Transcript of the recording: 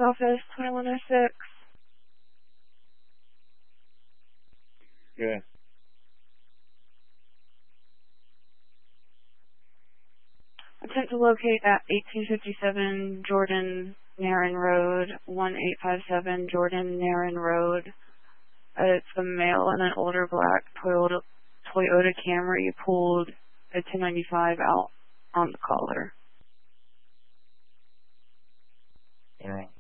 office, 2106. Yeah. Attempt to locate at 1857 Jordan Narren Road, 1857 Jordan Narren Road. It's a male in an older black Toyota Camry pulled a 1095 out on the collar. All right.